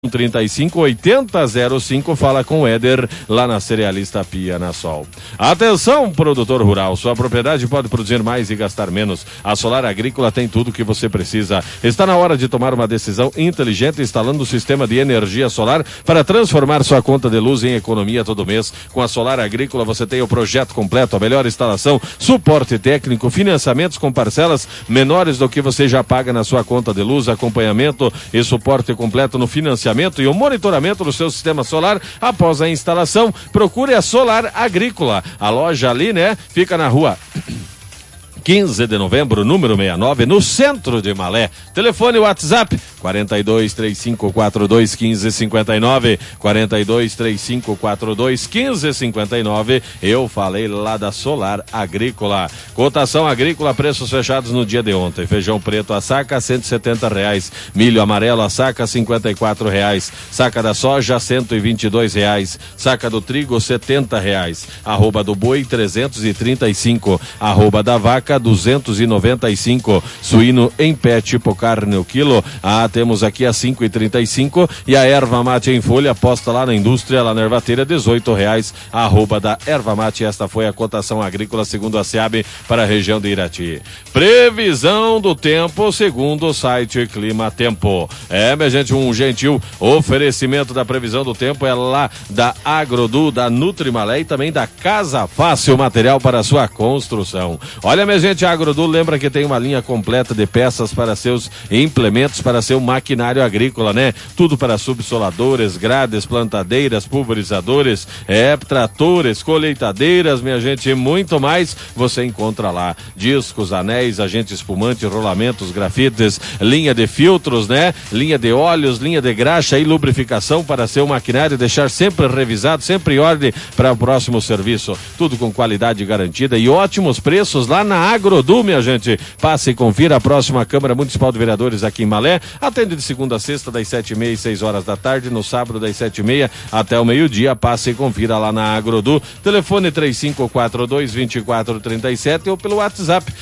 358005, fala com o Éder lá na Cerealista Pia na Sol. Atenção, produtor rural, sua propriedade pode produzir mais e gastar menos. A Solar Agrícola tem tudo o que você precisa. Está na hora de tomar uma decisão inteligente instalando o sistema de energia solar para transformar sua conta de luz em economia todo mês. Com a Solar Agrícola você tem o projeto completo, a melhor instalação, suporte técnico, financiamentos com parcelas menores do que você já paga na sua conta de luz, acompanhamento e suporte completo no financiamento e o monitoramento do seu sistema solar após a instalação. Procure a Solar Agrícola. A loja ali, né, fica na rua 15 de novembro, número 69, no centro de Malé. Telefone WhatsApp 4235421559, 4235421559. Eu falei lá da Solar Agrícola. Cotação agrícola, preços fechados no dia de ontem. Feijão preto a saca R$170, milho amarelo a saca R$54, saca da soja R$122, saca do trigo R$70, arroba do boi R$335, arroba da vaca R$295, suíno em pé tipo carne o quilo, temos aqui a R$5,35 e a erva mate em folha posta lá na indústria, lá na ervateira R$18, arroba da erva mate. Esta foi a cotação agrícola segundo a SEAB para a região de Irati. Previsão do tempo segundo o site Clima Tempo. Minha gente, um gentil oferecimento da previsão do tempo é lá da Agrodu, da Nutrimalé e também da Casa Fácil, material para a sua construção. Olha, minha gente, a Agrodu lembra que tem uma linha completa de peças para seus implementos, para seu maquinário agrícola, né? Tudo para subsoladores, grades, plantadeiras, pulverizadores, tratores, colheitadeiras, minha gente, e muito mais você encontra lá. Discos, anéis, agente espumante, rolamentos, grafites, linha de filtros, né? Linha de óleos, linha de graxa e lubrificação para seu maquinário, deixar sempre revisado, sempre em ordem para o próximo serviço. Tudo com qualidade garantida e ótimos preços lá na Agrodu, minha gente. Passe e confira a próxima Câmara Municipal de Vereadores aqui em Malé. Atende de segunda a sexta, das 7h30 e 6 horas da tarde. No sábado, das 7h30 até o meio-dia. Passe e confira lá na Agrodu. Telefone 3542-2437 ou pelo WhatsApp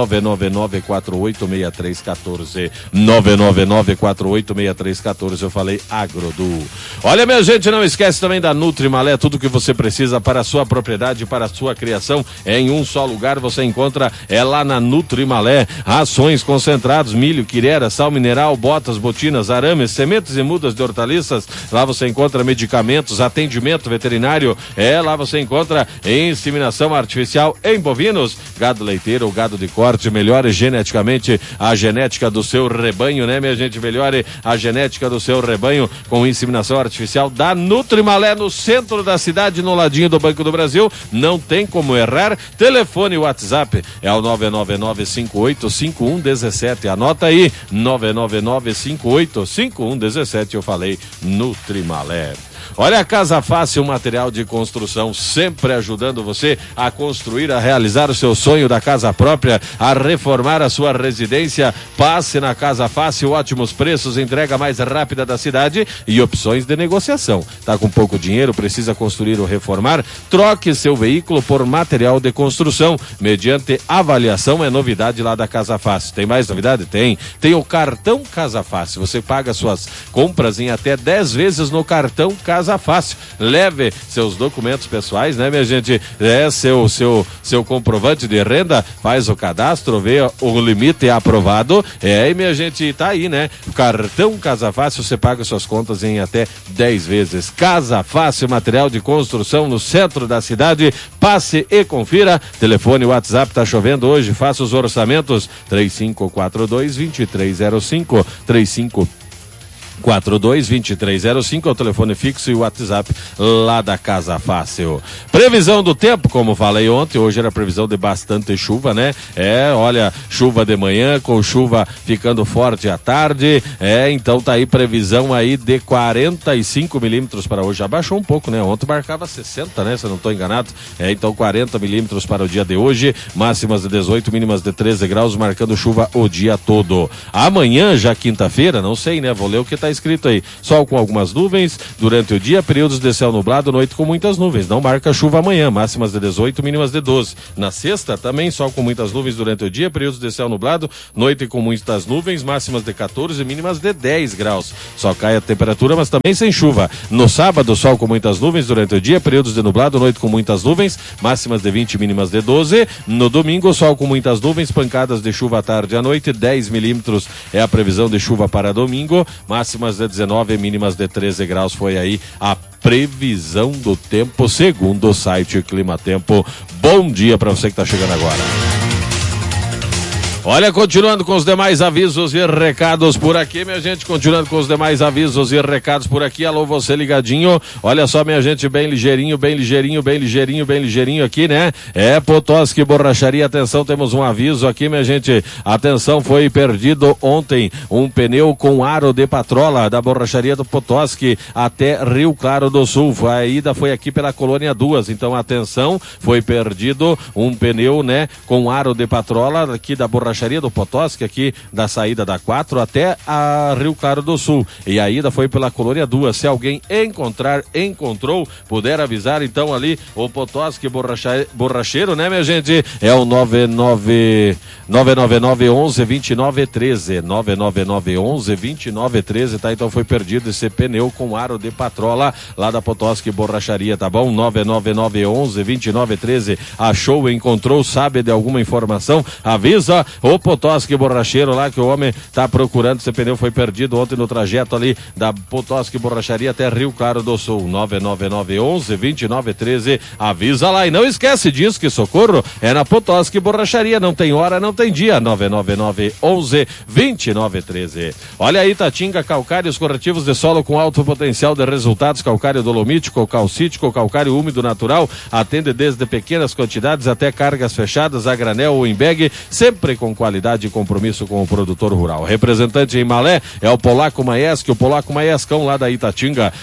999486314. 999486314. Eu falei Agrodu. Olha, minha gente, não esquece também da Nutrimalé. Tudo que você precisa para a sua propriedade, para a sua criação, é em um só lugar. Você encontra lá na Nutrimalé. Rações concentrados, milho, quirera, sal mineral, botas, botinas, arames, sementes e mudas de hortaliças. Lá você encontra medicamentos, atendimento veterinário. Lá você encontra inseminação artificial em bovinos, gado leiteiro ou gado de corte. Melhore geneticamente a genética do seu rebanho, né, minha gente? Melhore a genética do seu rebanho com inseminação artificial da Nutrimalé, no centro da cidade, no ladinho do Banco do Brasil. Não tem como errar. Telefone e WhatsApp é o 999585117. Anota aí, 999585117. Eu falei Nutrimalé. Olha, a Casa Fácil, material de construção, sempre ajudando você a construir, a realizar o seu sonho da casa própria, a reformar a sua residência. Passe na Casa Fácil, ótimos preços, entrega mais rápida da cidade e opções de negociação. Tá com pouco dinheiro, precisa construir ou reformar? Troque seu veículo por material de construção, mediante avaliação. É novidade lá da Casa Fácil. Tem mais novidade? Tem o cartão Casa Fácil. Você paga suas compras em até 10 vezes no cartão Casa Fácil. Leve seus documentos pessoais, né, minha gente? Seu comprovante de renda, faz o cadastro, vê o limite aprovado. E minha gente, tá aí, né? Cartão Casa Fácil, você paga suas contas em até 10 vezes. Casa Fácil, material de construção no centro da cidade. Passe e confira. Telefone, WhatsApp, tá chovendo hoje, faça os orçamentos 3542-2305, 3542-2305 é o telefone fixo e o WhatsApp lá da Casa Fácil. Previsão do tempo, como falei ontem, hoje era previsão de bastante chuva, né? Olha, chuva de manhã, com chuva ficando forte à tarde. Então tá aí previsão aí de 45 milímetros para hoje. Abaixou um pouco, né? Ontem marcava 60, né? Se eu não estou enganado. Então 40 milímetros para o dia de hoje. Máximas de 18, mínimas de 13 graus, marcando chuva o dia todo. Amanhã, já quinta-feira, não sei, né? Vou ler o que tá escrito aí, sol com algumas nuvens durante o dia, períodos de céu nublado, noite com muitas nuvens, não marca chuva amanhã, máximas de 18, mínimas de 12. Na sexta, também sol com muitas nuvens durante o dia, períodos de céu nublado, noite com muitas nuvens, máximas de 14, mínimas de 10 graus. Só cai a temperatura, mas também sem chuva. No sábado, sol com muitas nuvens durante o dia, períodos de nublado, noite com muitas nuvens, máximas de 20, mínimas de 12. No domingo, sol com muitas nuvens, pancadas de chuva à tarde e à noite, 10 milímetros é a previsão de chuva para domingo, máximas de 19, mínimas de 13 graus. Foi aí a previsão do tempo, segundo o site Clima Tempo. Bom dia para você que está chegando agora. Olha, continuando com os demais avisos e recados por aqui, minha gente, continuando com os demais avisos e recados por aqui. Alô, você ligadinho, olha só, minha gente, bem ligeirinho aqui, né? É Potosky Borracharia, atenção, temos um aviso aqui, minha gente, atenção, foi perdido ontem um pneu com aro de patrola da Borracharia do Potosky até Rio Claro do Sul. A ida foi aqui pela Colônia 2, então atenção, foi perdido um pneu, né, com aro de patrola aqui da Borracharia do Potosky, aqui da saída da 4 até a Rio Claro do Sul, e a ida foi pela Colônia 2. Se alguém encontrou, puder avisar então ali o Potosky Borracheiro, né, minha gente? É o 99911-2913, 99911-2913, tá? Então foi perdido esse pneu com aro de patrola lá da Potosky Borracharia, tá bom? 99911-2913, achou, encontrou, sabe de alguma informação, avisa o Potosky Borracheiro lá, que o homem tá procurando. Esse pneu foi perdido ontem no trajeto ali da Potosky Borracharia até Rio Claro do Sul. 99911-2913, avisa lá. E não esquece disso, que socorro é na Potosky Borracharia, não tem hora, não tem dia. 99911-2913. Olha aí, Tatinga Calcários corretivos de solo com alto potencial de resultados, calcário dolomítico, calcítico, calcário úmido natural, atende desde pequenas quantidades até cargas fechadas, a granel ou em bag, sempre com qualidade e compromisso com o produtor rural. Representante em Malé é o Polaco Maiesk, o Polaco Maiescão lá da Itatinga.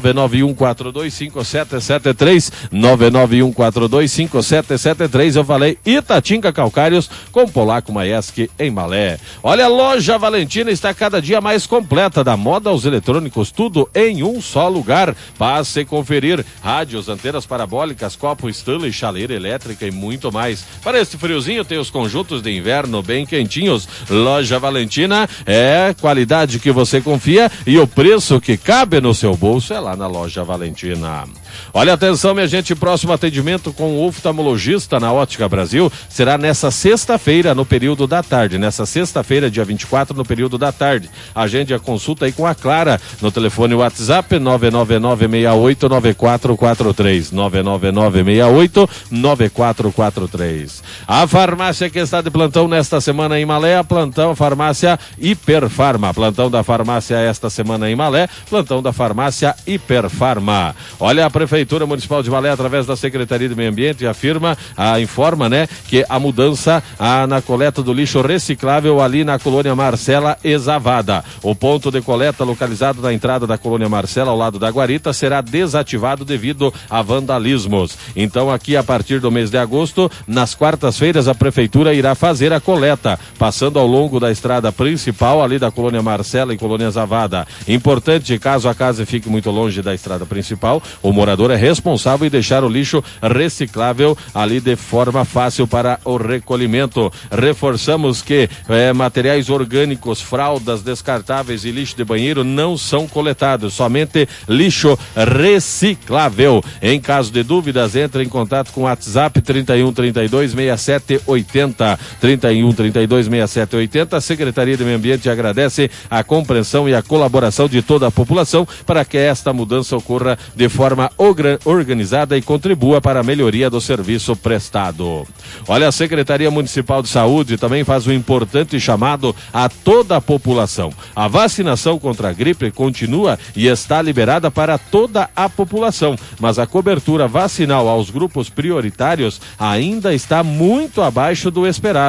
991425773, 991425773. Eu falei Itatinga Calcários com Polaco Maiesk em Malé. Olha, a loja Valentina está cada dia mais completa, da moda aos eletrônicos, tudo em um só lugar. Passe conferir rádios, antenas parabólicas, copo Stanley, chaleira elétrica e muito mais. Para este friozinho tem os conjuntos de inverno bem quentinhos. Loja Valentina é qualidade que você confia e o preço que cabe no seu bolso é lá na Loja Valentina. Olha, atenção, minha gente, próximo atendimento com o oftalmologista na Ótica Brasil será nessa sexta-feira, no período da tarde. Nessa sexta-feira, dia 24, no período da tarde. Agende a consulta aí com a Clara no telefone WhatsApp 999689443, 999689443. A farmácia que está de plantão nesta semana em Malé, plantão Farmácia Hiperfarma. Plantão da farmácia esta semana em Malé, plantão da farmácia Hiperfarma. Olha, a Prefeitura Municipal de Malé, através da Secretaria de Meio Ambiente, informa, né, que a mudança na coleta do lixo reciclável ali na Colônia Marcela Exavada. O ponto de coleta localizado na entrada da Colônia Marcela, ao lado da Guarita, será desativado devido a vandalismos. Então, aqui, a partir do mês de agosto, nas quartas-feiras, a Prefeitura irá fazer a coleta, passando ao longo da estrada principal, ali da Colônia Marcela e Colônia Zavada. Importante, caso a casa fique muito longe da estrada principal, o morador é responsável em deixar o lixo reciclável ali de forma fácil para o recolhimento. Reforçamos que materiais orgânicos, fraldas descartáveis e lixo de banheiro não são coletados, somente lixo reciclável. Em caso de dúvidas, entre em contato com o WhatsApp 3132-6780, 3132-6780. A Secretaria de Meio Ambiente agradece a compreensão e a colaboração de toda a população para que esta mudança ocorra de forma organizada e contribua para a melhoria do serviço prestado. Olha, a Secretaria Municipal de Saúde também faz um importante chamado a toda a população. A vacinação contra a gripe continua e está liberada para toda a população, mas a cobertura vacinal aos grupos prioritários ainda está muito abaixo do esperado.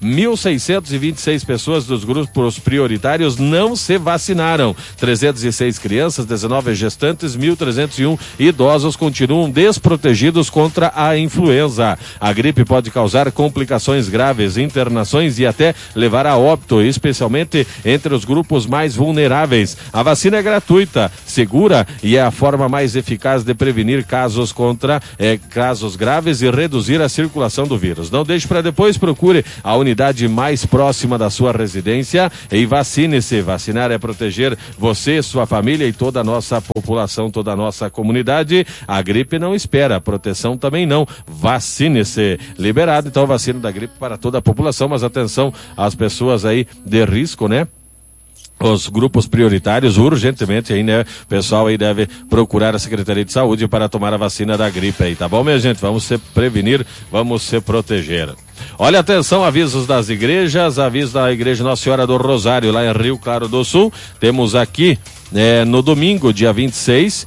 1.626 pessoas dos grupos prioritários não se vacinaram. 306 crianças, 19 gestantes, 1.301 idosos continuam desprotegidos contra a influenza. A gripe pode causar complicações graves, internações e até levar a óbito, especialmente entre os grupos mais vulneráveis. A vacina é gratuita, segura e é a forma mais eficaz de prevenir casos graves e reduzir a circulação do vírus. Não deixe para depois, procure a unidade mais próxima da sua residência e vacine-se. Vacinar é proteger você, sua família e toda a nossa população, toda a nossa comunidade. A gripe não espera, a proteção também não. Vacine-se. Liberado, então, a vacina da gripe para toda a população, mas atenção às pessoas aí de risco, né? Os grupos prioritários, urgentemente aí, né? O pessoal aí deve procurar a Secretaria de Saúde para tomar a vacina da gripe aí, tá bom, minha gente? Vamos se prevenir, vamos se proteger. Olha, atenção, avisos das igrejas, aviso da Igreja Nossa Senhora do Rosário, lá em Rio Claro do Sul. Temos aqui no domingo, dia 26,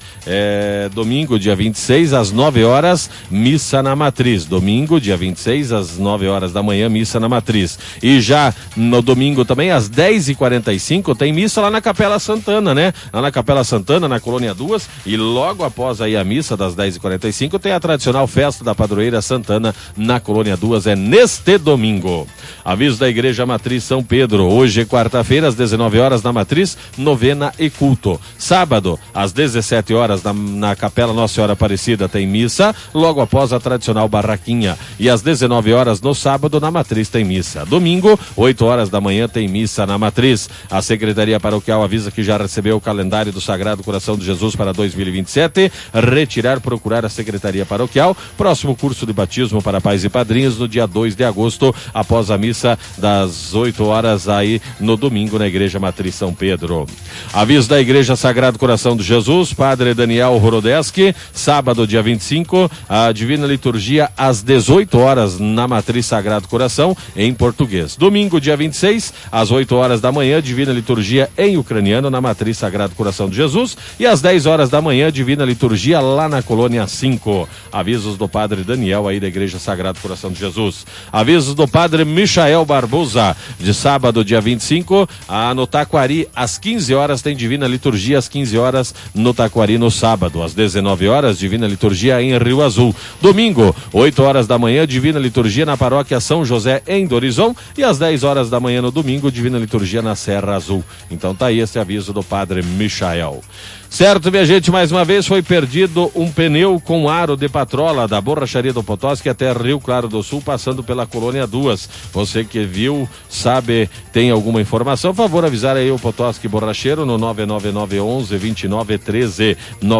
às 9 horas, missa na Matriz. Domingo, dia 26, às 9 horas da manhã, missa na Matriz. E já no domingo também, às 10h45, tem missa lá na Capela Santana, né? Lá na Capela Santana, na Colônia 2, e logo após aí a missa das 10h45, tem a tradicional festa da Padroeira Santana na Colônia 2, neste domingo. Aviso da Igreja Matriz São Pedro, hoje, quarta-feira, às 19 horas na Matriz, novena e culto. Sábado, às 17 horas, na Capela Nossa Senhora Aparecida, tem missa, logo após a tradicional barraquinha. E às 19 horas, no sábado, na Matriz, tem missa. Domingo, 8 horas da manhã, tem missa na Matriz. A Secretaria Paroquial avisa que já recebeu o calendário do Sagrado Coração de Jesus para 2027. Procurar a Secretaria Paroquial. Próximo curso de batismo para pais e padrinhos no dia 2 de agosto, após a missa das 8 horas aí no domingo na Igreja Matriz São Pedro. Aviso da Igreja Sagrado Coração de Jesus, Padre Daniel Horodeski, sábado, dia 25, a Divina Liturgia às 18 horas na Matriz Sagrado Coração, em português. Domingo, dia 26, às 8 horas da manhã, Divina Liturgia em ucraniano na Matriz Sagrado Coração de Jesus, e às 10 horas da manhã, Divina Liturgia lá na Colônia 5. Avisos do Padre Daniel aí da Igreja Sagrado Coração de Jesus. Avisos do Padre Michael Barbosa, de sábado, dia 25, no Taquari, às 15 horas, tem Divina Liturgia às 15 horas no Taquari no sábado. Às 19 horas, Divina Liturgia em Rio Azul. Domingo, 8 horas da manhã, Divina Liturgia na Paróquia São José em Dorizon. E às 10 horas da manhã no domingo, Divina Liturgia na Serra Azul. Então tá aí esse aviso do Padre Michael. Certo, minha gente, mais uma vez foi perdido um pneu com aro de patrola da Borracharia do Potosí até Rio Claro do Sul, passando pela Colônia 2. Você que viu, sabe, tem alguma informação, favor avisar aí o Potosí Borracheiro no 99911-2913,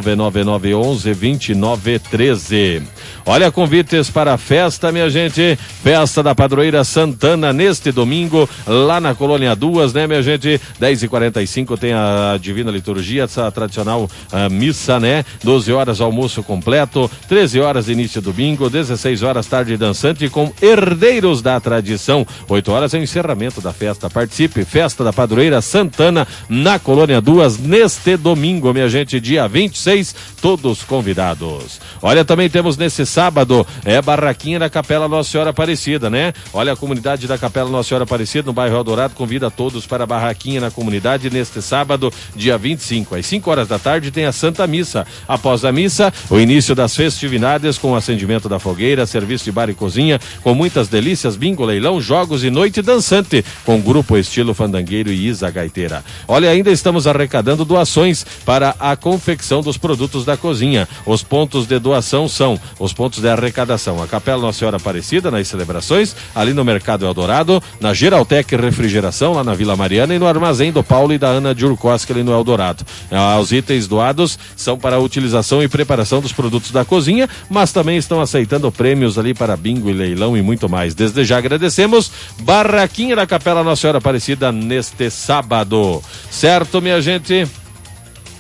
99911-2913. Olha, convites para a festa, minha gente, festa da Padroeira Santana neste domingo, lá na Colônia 2, né, minha gente, 10h45 tem a Divina Liturgia, essa tradicional missa, né? 12 horas almoço completo, 13 horas início domingo, 16 horas tarde dançante com herdeiros da tradição, 8 horas é o encerramento da festa. Participe, festa da Padroeira Santana na Colônia 2 neste domingo, minha gente, dia 26, todos convidados. Olha, também temos nesse sábado, barraquinha da Capela Nossa Senhora Aparecida, né? Olha, a comunidade da Capela Nossa Senhora Aparecida no bairro Eldorado convida todos para a barraquinha na comunidade neste sábado, dia 25, às 5 horas da tarde tem a Santa Missa. Após a missa, o início das festividades com o acendimento da fogueira, serviço de bar e cozinha, com muitas delícias, bingo, leilão, jogos e noite dançante, com grupo estilo fandangueiro e Isa Gaiteira. Olha, ainda estamos arrecadando doações para a confecção dos produtos da cozinha. Os pontos de doação são os pontos de arrecadação: a Capela Nossa Senhora Aparecida nas celebrações, ali no Mercado Eldorado, na Geraltec Refrigeração, lá na Vila Mariana, e no Armazém do Paulo e da Ana Djurkowski, ali no Eldorado. Os itens doados são para a utilização e preparação dos produtos da cozinha, mas também estão aceitando prêmios ali para bingo e leilão e muito mais. Desde já agradecemos. Barraquinha da Capela Nossa Senhora Aparecida neste sábado. Certo, minha gente?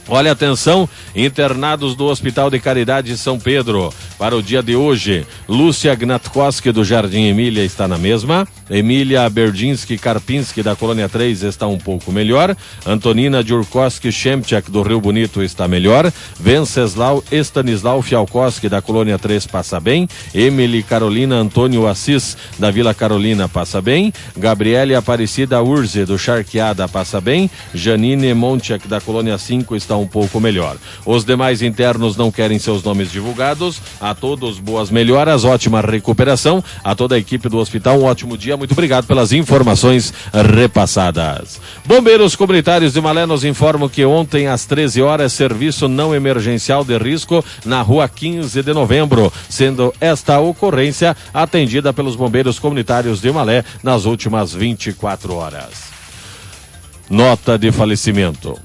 Olha, atenção, internados do Hospital de Caridade de São Pedro. Para o dia de hoje, Lúcia Gnatkoski do Jardim Emília está na mesma. Emília Berdinski Karpinski da Colônia 3 está um pouco melhor. Antonina Djurkoski Shemchak do Rio Bonito está melhor. Venceslau Stanislau Fialkoski da Colônia 3 passa bem. Emily Carolina Antônio Assis da Vila Carolina passa bem. Gabriele Aparecida Urze do Charqueada passa bem. Janine Montiak da Colônia 5 está um pouco melhor. Os demais internos não querem seus nomes divulgados. A todos boas melhoras, ótima recuperação. A toda a equipe do hospital, um ótimo dia. Muito obrigado pelas informações repassadas. Bombeiros Comunitários de Malé nos informam que ontem às 13 horas, serviço não emergencial de risco na rua 15 de novembro, sendo esta ocorrência atendida pelos Bombeiros Comunitários de Malé nas últimas 24 horas. Nota de falecimento.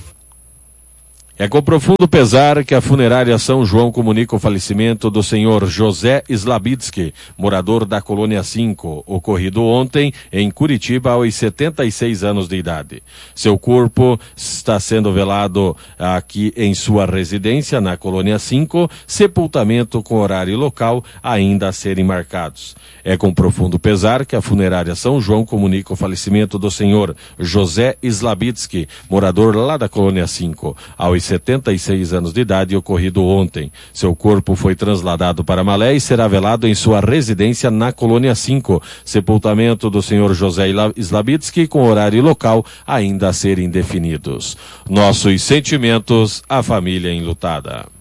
É com profundo pesar que a funerária São João comunica o falecimento do senhor José Slabitsky, morador da Colônia 5, ocorrido ontem em Curitiba aos 76 anos de idade. Seu corpo está sendo velado aqui em sua residência, na Colônia 5, sepultamento com horário e local ainda a serem marcados. É com profundo pesar que a funerária São João comunica o falecimento do senhor José Slabitsky, morador lá da Colônia 5, aos 76 anos de idade, ocorrido ontem. Seu corpo foi trasladado para Malé e será velado em sua residência na Colônia 5. Sepultamento do senhor José Slabitsky com horário e local ainda a serem definidos. Nossos sentimentos à família enlutada.